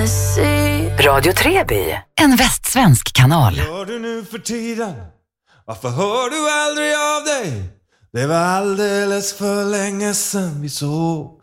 Radio Treby, en västsvensk kanal. Gör du nu för tiden? Varför hör du aldrig av dig? Det var alldeles för länge sedan vi såg.